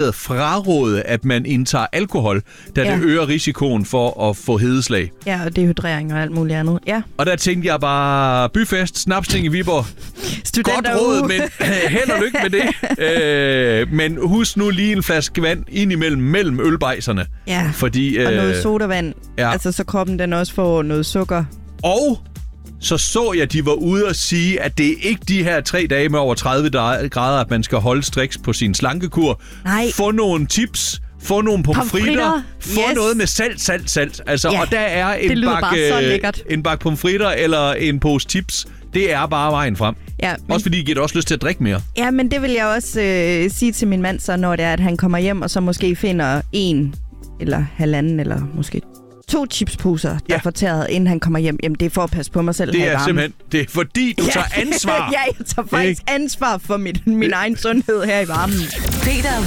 decideret fraråde, at man indtager alkohol, da det øger risikoen for at få hedeslag. Ja, og dehydrering og alt muligt andet. Ja. Og der tænkte jeg bare, byfest, snapsting i Viborg. Godt råd, men held og lykke med det. Men husk nu lige en flaske vand ind mellem ølbejserne. Ja, fordi, og noget sodavand. Ja. Altså, så kroppen den også får noget sukker. Og så jeg, at de var ude og sige, at det er ikke de her 3 dage med over 30 grader, at man skal holde striks på sin slankekur. Nej. Få nogle tips. Få nogle pomfritter. Få noget med salt. Altså, og der er en bakke pomfritter eller en pose chips. Det er bare vejen frem. Ja, men også fordi I giver også lyst til at drikke mere. Ja, men det vil jeg også sige til min mand, så når det er, at han kommer hjem, og så måske finder 1 eller halvanden, eller måske 2 chipsposer, der er fortæret, inden han kommer hjem. Jamen, det er for at passe på mig selv. Det er simpelthen, det er fordi, du tager ansvar. Ja, jeg tager faktisk ansvar for min egen sundhed her i varmen. Peter og